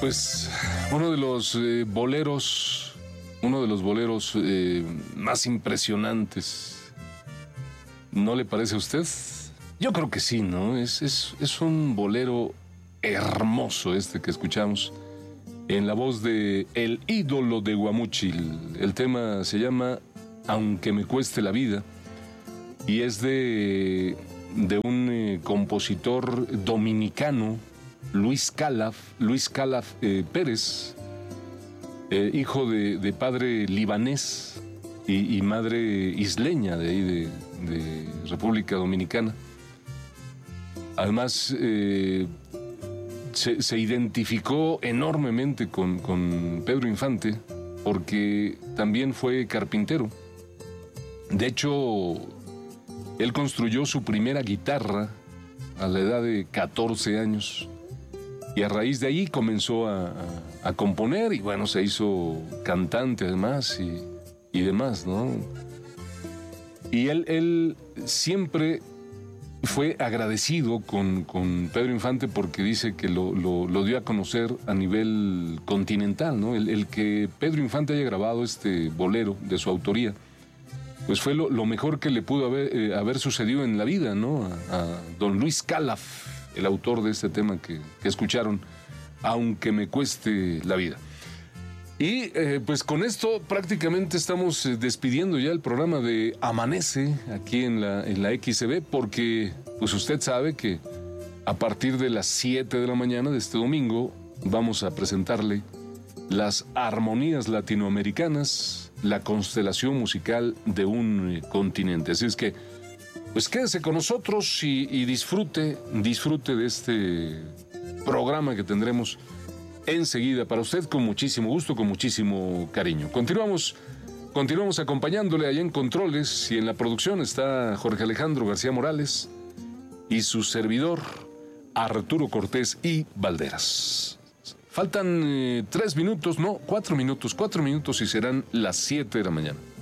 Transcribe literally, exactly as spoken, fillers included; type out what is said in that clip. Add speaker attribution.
Speaker 1: Pues uno de los eh, boleros, uno de los boleros eh, más impresionantes, ¿no le parece a usted? Yo creo que sí, ¿no? Es, es, es un bolero hermoso este que escuchamos en la voz de El ídolo de Guamúchil. El tema se llama Aunque me cueste la vida y es de, de un eh, compositor dominicano, Luis Calaf, Luis Calaf eh, Pérez, eh, hijo de, de padre libanés y, y madre isleña de ahí de, de República Dominicana. Además, eh, se, se identificó enormemente con, con Pedro Infante porque también fue carpintero. De hecho, él construyó su primera guitarra a la edad de catorce años. Y a raíz de ahí comenzó a, a, a componer y bueno, se hizo cantante además y, y demás, ¿no? Y él, él siempre fue agradecido con, con Pedro Infante porque dice que lo, lo, lo dio a conocer a nivel continental, ¿no? El, el que Pedro Infante haya grabado este bolero de su autoría, pues fue lo, lo mejor que le pudo haber, eh, haber sucedido en la vida, ¿no? A, a don Luis Calaf, el autor de este tema que, que escucharon, Aunque me cueste la vida. Y eh, pues con esto prácticamente estamos eh, despidiendo ya el programa de Amanece aquí en la, en la X C B, porque pues usted sabe que a partir de las siete de la mañana de este domingo vamos a presentarle las armonías latinoamericanas, la constelación musical de un eh, continente. Así es que pues quédese con nosotros y, y disfrute, disfrute de este programa que tendremos enseguida para usted con muchísimo gusto, con muchísimo cariño. Continuamos, continuamos acompañándole allá en Controles y en la producción está Jorge Alejandro García Morales y su servidor Arturo Cortés y Valderas. Faltan eh, tres minutos, no, cuatro minutos, cuatro minutos y serán las siete de la mañana.